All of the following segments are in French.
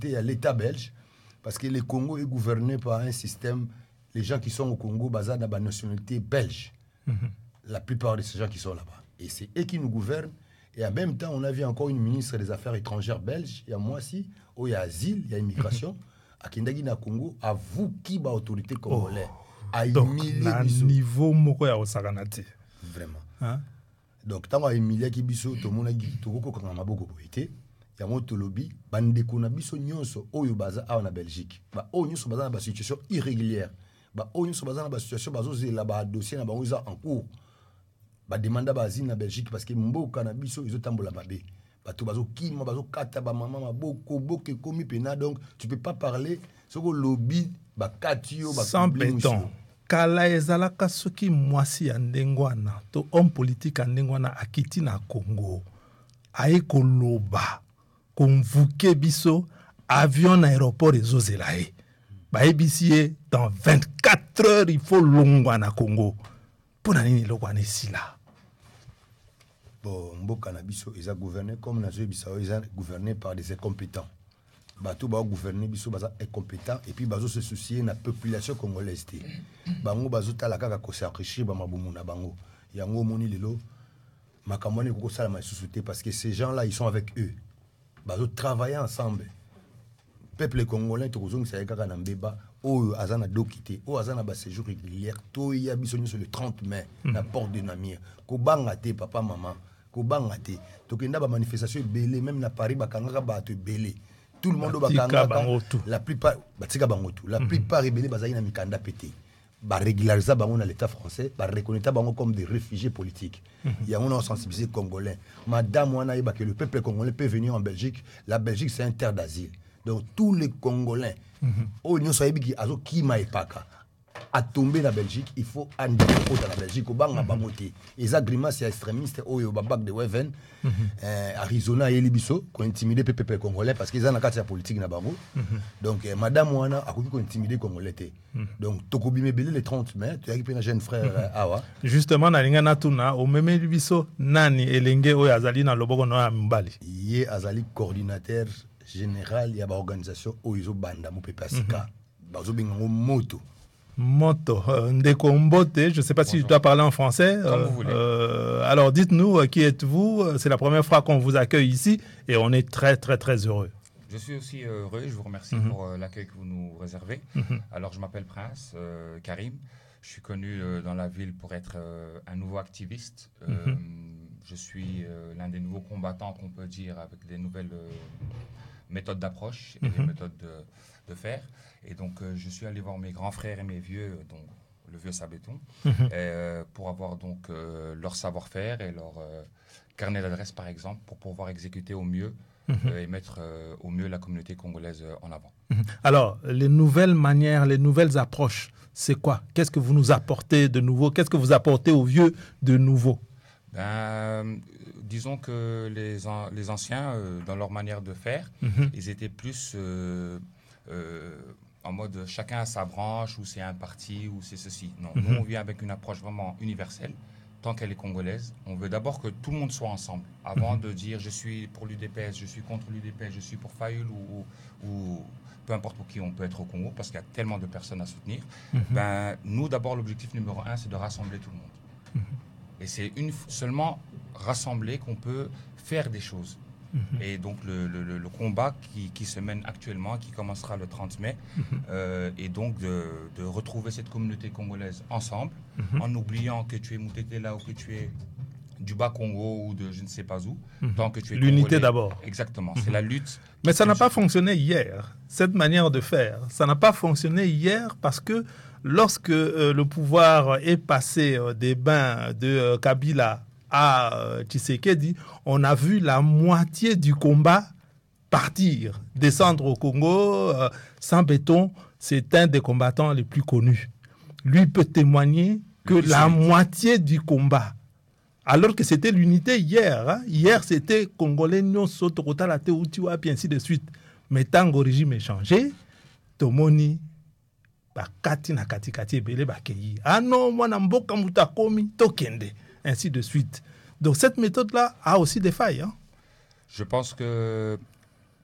à l'État belge, parce que le Congo est gouverné par un système, les gens qui sont au Congo, basés dans la nationalité belge. La plupart de ces gens qui sont là-bas. Et c'est eux qui nous gouvernent. Et en même temps, on a vu encore une ministre des Affaires étrangères belge, il y a moi aussi, où il y a asile, il y a immigration, à Kindagi na Congo, à vous qui va autorité congolaise. Donc, à niveau mokoya osaganate. Vraiment. Hein? Donc, tant que Emilia qui biso, tout le monde a dit, tout le monde a maboko été. Il y a un autre lobby, bandeko na biso nyonso, oyo baza en Belgique. Ba oyo nyonso baza na situation irrégulière. Ba oyo nyonso baza na situation bazo zela ba dossier na bango en cours. Ba demanda ba asile na Belgique parce que mboka na biso izo tambola babe. Ba to bazo kima bazo kata ba maman maboko boke komi pena, donc tu peux pas parler soko lobby ba katio ba sans béton. Kala ezalaka soki mwasi ya ndengwana to homme politique ya ndengwana akiti na Congo aye koloba konvuke biso avion na aéroport ezozela ye baebisi dans 24 heures il faut longwa na Congo pona nini lokwa na sila. Bon, mboka na biso eza gouverné comme nazo bisa eza gouverné par des incompétents. Bato ba gouverner biso baza incompétent et puis bazo se soucier na population congolaise té. Bango bazo tala kaka ko s'enrichir ba mabumu na bango. Yango moni lelo makamone ko sala ma société parce que ces gens là ils sont avec eux. Bazo travailler ensemble. Peuple congolais to kozongi sa kaka na mbeba o azana dokité o azana ba séjour régulier to ya biso sur le 30 mai na porte de Namir. Ko banga té papa maman. Ko banga té. To kenda ba manifestation belé même na Paris ba kangaka ba to belé. Tout le monde la plupart la plupart rebelles bazali na mikanda pété ba régulariser bango na l'état français ba reconnaître bango comme des réfugiés politiques. Il y a on sensibilisé congolais madame wana yeba que le peuple congolais peut venir en Belgique. La Belgique c'est un terre d'asile, donc tous les Congolais au nyonso sayibi ki azo kima epaka à tomber la Belgique, il faut en dans la Belgique au bang à bamoté. Les agréments c'est extrémistes au babak de Weven, Arizona et Libiso qui ont intimidé le peuple congolais parce qu'ils ont la carte politique na bango. Donc madame wana a pu intimider congolais. Donc Tokobi Mebele le 30 mai, tu as équipé un jeune frère Awa. Justement na linga natuna au même Libiso nani elenge o azali na loboko no mbali. Yé azali coordinateur général ya ba organisation Oizo Banda mo pepasika. Bazo bingo moto. Moto, Ndeko Mbote, je ne sais pas si tu dois parler en français. Comme vous voulez. Alors dites-nous, qui êtes-vous? C'est la première fois qu'on vous accueille ici et on est très très très heureux. Je suis aussi heureux, je vous remercie pour l'accueil que vous nous réservez. Alors je m'appelle Prince Karim, je suis connu dans la ville pour être un nouveau activiste. Je suis l'un des nouveaux combattants qu'on peut dire avec des nouvelles méthodes d'approche et des méthodes de faire. Et donc, je suis allé voir mes grands frères et mes vieux, donc le vieux Sabéton, pour avoir donc leur savoir-faire et leur carnet d'adresse, par exemple, pour pouvoir exécuter au mieux et mettre au mieux la communauté congolaise en avant. Alors, les nouvelles manières, les nouvelles approches, c'est quoi? Qu'est-ce que vous nous apportez de nouveau? Qu'est-ce que vous apportez aux vieux de nouveau? Disons que les anciens, dans leur manière de faire, ils étaient plus... en mode chacun a sa branche, ou c'est un parti, ou c'est ceci. Non, nous on vient avec une approche vraiment universelle, tant qu'elle est congolaise. On veut d'abord que tout le monde soit ensemble, avant de dire je suis pour l'UDPS, je suis contre l'UDPS, je suis pour Fayoul ou peu importe pour qui on peut être au Congo, parce qu'il y a tellement de personnes à soutenir. Nous d'abord l'objectif numéro 1 c'est de rassembler tout le monde. Et c'est seulement rassembler qu'on peut faire des choses. Et donc le combat qui se mène actuellement, qui commencera le 30 mai, et donc de retrouver cette communauté congolaise ensemble, en oubliant que tu es Moutetela ou que tu es du Bas-Congo ou de je ne sais pas où, tant que tu es l'unité d'abord. Exactement, c'est la lutte. Mais ça n'a pas fonctionné hier, cette manière de faire. Ça n'a pas fonctionné hier parce que lorsque le pouvoir est passé des bains de Kabila à Tshisekedi, on a vu la moitié du combat partir, descendre au Congo. Sans béton, c'est un des combattants les plus connus. Lui peut témoigner que la moitié du combat, alors que c'était l'unité hier. Hein? Hier, c'était Congolais, non, Sotokota, la Teoutiwa, puis ainsi de suite. Mais tant que le régime est changé, Tomoni, Bakati na kati kati ebele bakeyi. Ah non, moi, Namboka Mutakomi, Tokende. Ainsi de suite. Donc cette méthode-là a aussi des failles. Hein? Je pense que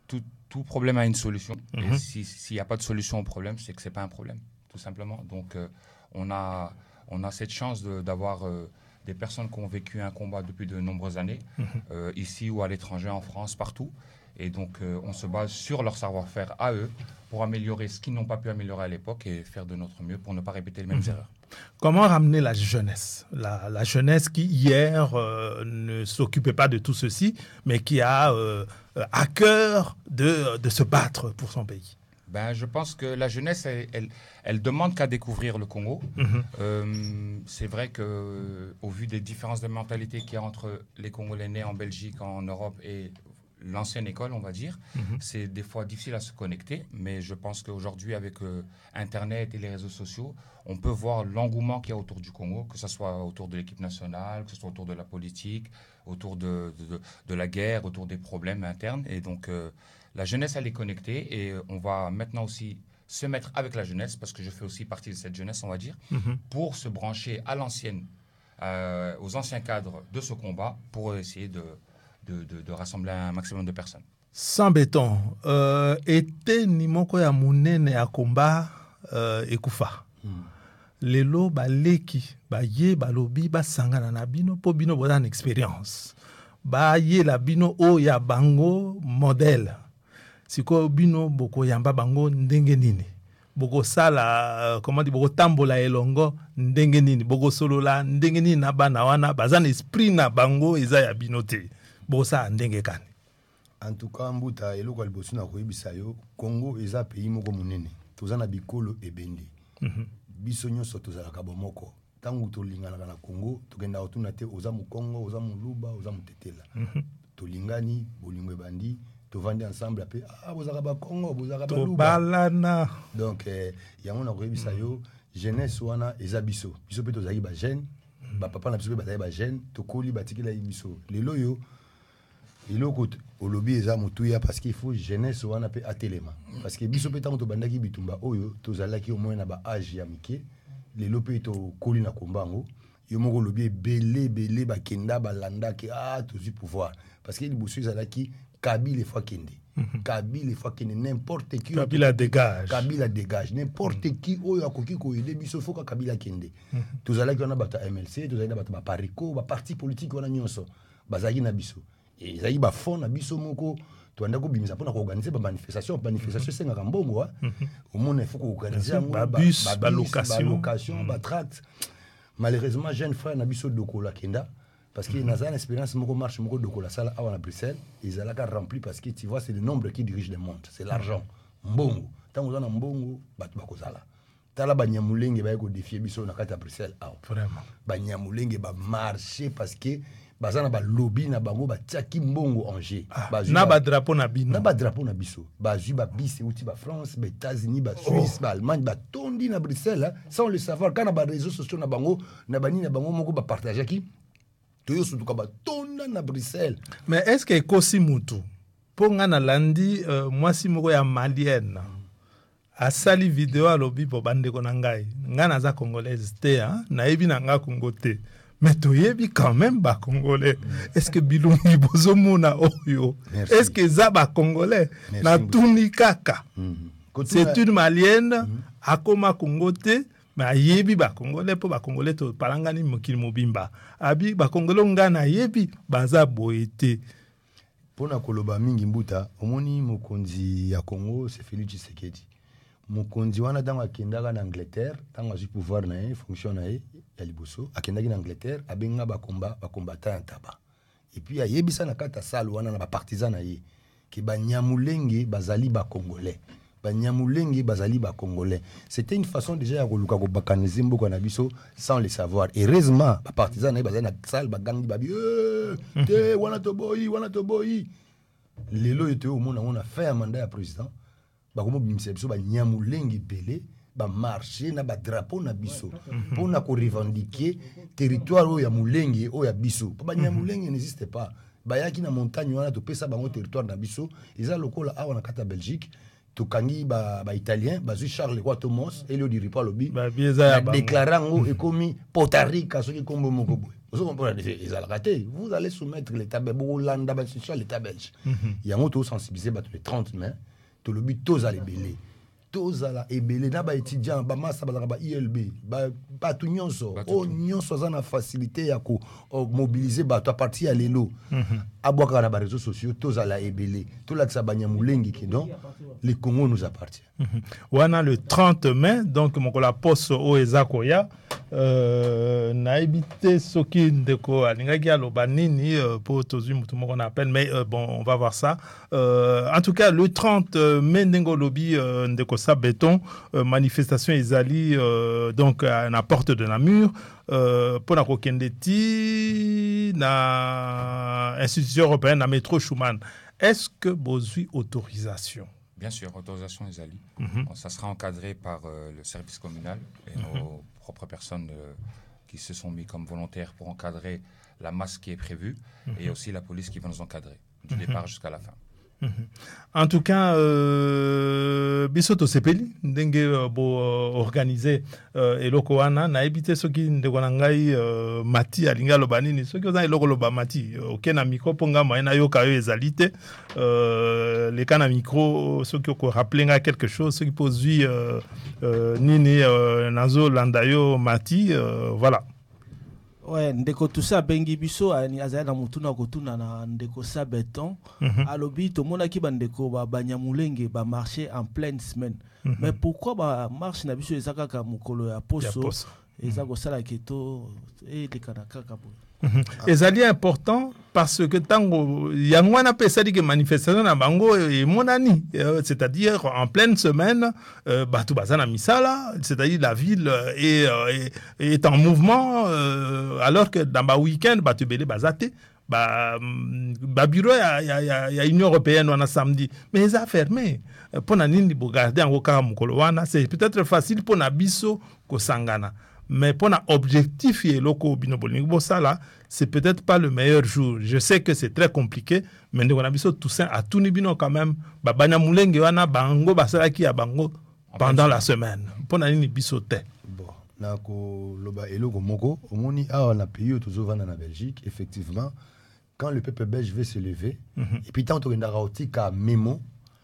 tout problème a une solution. Et s'il n'y a pas de solution au problème, c'est que ce n'est pas un problème, tout simplement. Donc, on a cette chance d'avoir des personnes qui ont vécu un combat depuis de nombreuses années, ici ou à l'étranger, en France, partout. Et donc, on se base sur leur savoir-faire à eux pour améliorer ce qu'ils n'ont pas pu améliorer à l'époque et faire de notre mieux pour ne pas répéter les mêmes erreurs. Comment ramener la jeunesse, la jeunesse qui, hier, ne s'occupait pas de tout ceci, mais qui a à cœur de se battre pour son pays? Je pense que la jeunesse, elle demande qu'à découvrir le Congo. C'est vrai qu'au vu des différences de mentalité qu'il y a entre les Congolais nés en Belgique, en Europe et l'ancienne école, on va dire, c'est des fois difficile à se connecter, mais je pense qu'aujourd'hui, avec Internet et les réseaux sociaux, on peut voir l'engouement qu'il y a autour du Congo, que ce soit autour de l'équipe nationale, que ce soit autour de la politique, autour de la guerre, autour des problèmes internes. Et donc, la jeunesse, elle est connectée et on va maintenant aussi se mettre avec la jeunesse, parce que je fais aussi partie de cette jeunesse, on va dire, pour se brancher à l'ancienne, aux anciens cadres de ce combat, pour essayer de rassembler un maximum de personnes. Sans béton, ete ni moko ya munene ya komba ekufa. Lelo baleki baye balobi basangana na bino po bino boza na expérience. Baye la bino o ya bango modèle. Siko bino boko yamba bango ndenge nini. Boko sala comment dit boko tambola elongo ndenge nini. Boko solola ndenge nini na bana wana bazana esprit na bango eza ya bino te. Bosa ndenge kani. En tout cas, mbuta eloko liboso na koyebisa yo, Congo eza pays moko munene. Toza na bikolo ebende. Biso nyonso tozalaka bomoko. Tangu tolingana na Congo, tokenda otuna te oza mu Congo, oza mu Luba, oza mu Tetela. Tolingani, bolingo ebandi, tovandi ensemble ape bozaka ba Congo, bozaka ba Luba. Tobalana. Donc yango na koyebisa yo, jeunesse wana eza biso. Biso pe tozali ba jeune, ba papa na biso pe bazali ba jeune, tokoli batikela biso. Lelo yo iloko olobi eza mutuya parce qu'il faut jeunesse wana pe atelema parce que biso pe tango to bandaki bitumba oyo tozalaki au moins na ba âge ya mike lelo pe to koli na kombango yo moko lobi belé ba kenda ba landa ki tozi pouvoir parce que liboso ezalaki Kabila fois kende Kabila fois kende n'importe qui Kabila dégage n'importe qui oyo akoki ko aider biso faut ka Kabila kende tozalaki wana bata MLC tozalaki na bata ba Parico ba parti politique wana nyonso bazaki na biso et ezali ba fond na biso moko toanda ko bimisa pona ko organiser ba manifestation sengaka mbongo au monde il faut ko organiser ba bus ba location ba tract malheureusement jeune frère na biso dokola kenda parce que nazana expérience moko marche moko dokola sala awa na Bruxelles ils alaka rempli parce que tu vois c'est le nombre qui dirige le monde c'est l'argent mbongo tango zana mbongo batu bakozala tala banyamulenge ba ko défier biso na kata Bruxelles vraiment banyamulenge ba marcher parce que bazana ba lobby na bango ba tiaki mbongo Angers na ba drapeau na bino na ba drapeau na biso bazui ba bis outi ba France ba États-Unis ba Suisse ba Allemagne ba tondi na Bruxelles sans le savoir quand na ba réseaux sociaux na bango na bani na bango moko ba partager ki toyo sutuka ba tonda na Bruxelles. Mais est-ce que kosi mutu ponga na landi mwasi moko ya malienne asali video alobi po bandeko na ngai ngana za congolaise te na yebi na nga Congo te mais toyebi quand même ba congolais. Est-ce que bilongi bozomona oyo? Est-ce que za ba congolais na tuni kaka? C'est une malienne akoma Congo te mais ayebi ba congolais po ba congolais to palangani mokili mobimba abi ba congolais ngana yebi baza boete pona koloba mingi mbuta omoni mokonzi ya Congo c'est Félix Tshisekedi. Mokonzi wana tango akendaka na Angleterre tango azwi pouvoir na ye fonction na ye ya liboso akendaki na Angleterre abenga bakombata ya taba et puis ayebisa na kata salle wana na bapartisan na ye ki banyamulenge bazali ba congolais banyamulenge bazali ba congolais. C'était une façon déjà ya koluka ko bakaniser mboka na biso sans le savoir. Heureusement bapartisan na ye bazali na salle bagangi babi te wana to boyi lelo ete o mona on a fait un mandat ya président bakomo bimisa biso banyamulenge belé ba marcher na ba drapeau na biso pona ko revendiquer territoire o ya mulenge o ya biso pa banyamulenge n'existe pas bayaki na montagne wana to pesa bango territoire na biso eza lokola awa na kata Belgique tokangi ba italien bazui Charles Roy Thomas et le diripa lobby déclarant et commis Potarica ce qui combo moko boy vous allez soumettre l'état Hollande l'état belge il y a moto sensibiliser ba les 30 mai to lobby tous aller belé tozala ebele na ba étudiant ba massa ba ILB ba tout nyonso za na facilité ya ko mobiliser ba to partir à lelo abwaka na ba réseaux sociaux tozala ebele to la sa banyamulengi ki donc le Congo nous appartient. Wana le 30 mai donc mokola poste o ezakoya na ebité soki ndeko alingaki aloba nini pour tozu mutu moko na appelle mais bon on va voir ça en tout cas le 30 mai ndengo lobi ndeko sa béton manifestation ezali donc à la porte de Namur pour la kokende ti na institution européenne na métro Schumann. Est-ce que bozui autorisation? Bien sûr, autorisation ezali. Ça sera encadré par le service communal et nos propres personnes qui se sont mis comme volontaires pour encadrer la masse qui est prévue et aussi la police qui va nous encadrer du départ jusqu'à la fin. En tout cas, bisoto sepeli ndenge bo organiser eloko wana na ebite soki ndeko na ngai mati alinga loba nini soki oza eloko loba mati okena micro ponga maina yoka yo ezali te le kana micro soki oko rappeler nga quelque chose soki pozui nini nazo landa yo mati voilà. Ouais, ndeko tout ça bengi biso azali na mutuna kotuna na ndeko sa béton alobi to mona ki bandeko ba banyamulenge ba marcher en pleine semaine mais pourquoi ba marche na biso ezaka ka mukolo ya poso ezako sala keto et de kanaka kabo ezali important parce que tango yangwana pesa di que manifestation na bango et monani c'est-à-dire en pleine semaine batu bazana misala c'est-à-dire la ville est en mouvement alors que dans ba week-end batu belé bazate ba bureau ya Union européenne on a samedi mais ça fermé pour na nini bo garder en ka mukolo wana c'est peut-être facile pour na biso ko sangana. Mais pour un objectif et loko binobolingo ça là c'est peut-être pas le meilleur jour. Je sais que c'est très compliqué mais on a biso Toussaint à tout nibino quand même ba banyamulenge wana bango basala ki ya bango pendant la semaine pour na nini biso te bon na ko loba eloko moko omoni a on a pays toujours vendre en Belgique effectivement quand le peuple belge veut se lever et puis tant to ndara otika memo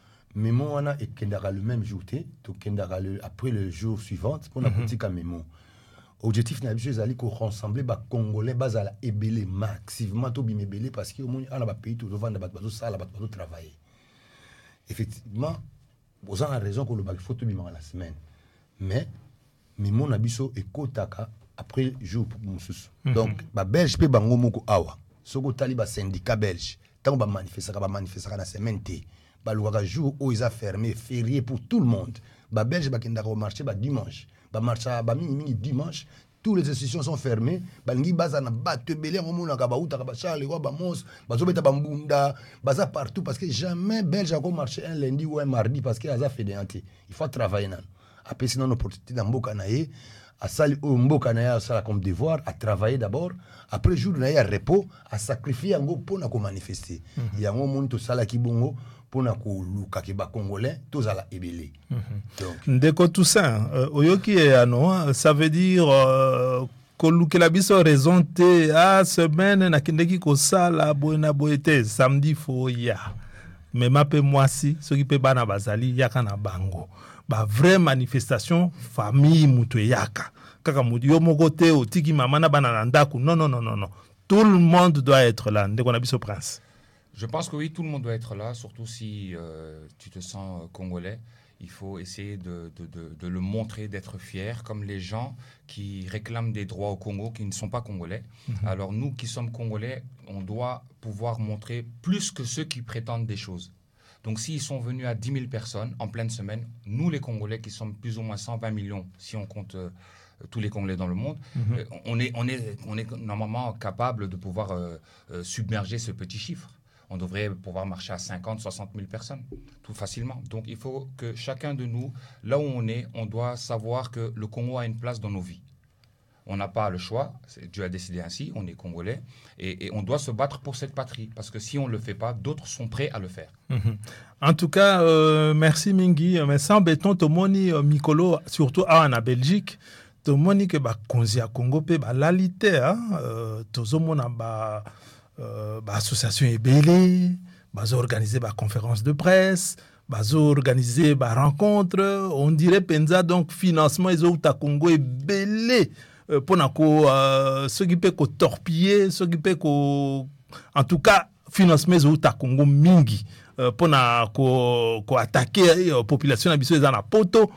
wana et kendara le même jour to kendara après le jour suivant pour na otika memo. Objectif na biso ezali ko rassembler ba congolais bazala ebele massivement to bimebele parce que au moins ana ba pays to vendre ba bazo sala ba bazo travailler effectivement vous avez raison que le bac faut to bimanga la semaine mais mon abiso ekotaka après jour mususu donc ba belge pe bango moko awa soko tali ba syndicat belge tant ba manifester na semaine té ba luka jour où ils a fermé férié pour tout le monde ba belge ba kenda au marché ba dimanche ba marcha ba mini dimanche toutes les institutions sont fermées balingi bazana batebele ngomona ka ba uta ka ba Charles Roy ba Mons bazobeta ba mbunda baza partout parce que jamais belge a marché un lundi ou un mardi parce que aza fédéranté il faut travailler nan après sinon opportunité dans mboka na ye à sali mboka na ya sala comme devoir à travailler d'abord après jour na ya repos à sacrifier ngo pona ko manifester yango monde to sala ki bongo pona ko luka ke ba congolais tozala ebele donc ndeko Toussaint oyoki ano ça veut dire ko lukela biso raison te a semaine na kindeki ko sala boena boete samedi fo ya mais mape mwasi soki pe bana bazali yaka na bango ba vraie manifestation famille mutu yaka kaka mutu yo moko te otiki mama na bana na ndaku non tout le monde doit être là ndeko na biso prince. Je pense que oui, tout le monde doit être là, surtout si tu te sens congolais. Il faut essayer de le montrer, d'être fier, comme les gens qui réclament des droits au Congo, qui ne sont pas congolais. Alors nous qui sommes congolais, on doit pouvoir montrer plus que ceux qui prétendent des choses. Donc s'ils sont venus à 10 000 personnes en pleine semaine, nous les Congolais qui sommes plus ou moins 120 millions, si on compte tous les Congolais dans le monde, on est normalement capable de pouvoir submerger ce petit chiffre. On devrait pouvoir marcher à 50, 60 000 personnes, tout facilement. Donc il faut que chacun de nous, là où on est, on doit savoir que le Congo a une place dans nos vies. On n'a pas le choix, Dieu a décidé ainsi, on est Congolais, et on doit se battre pour cette patrie, parce que si on ne le fait pas, d'autres sont prêts à le faire. En tout cas, merci Mingi, mais sans béton, Tomoni, Mikolo, surtout en Belgique, Tomoni que Konzi à Congo, l'alité, Tozomona, association ébélée, organiser des conférences de presse, organiser des rencontres, on dirait Penza, donc financement, ils ont au Congo ébélé. Pour ceux qui peuvent torpiller, ceux qui peuvent en tout cas financement au Congo mingi pour attaquer la population à poto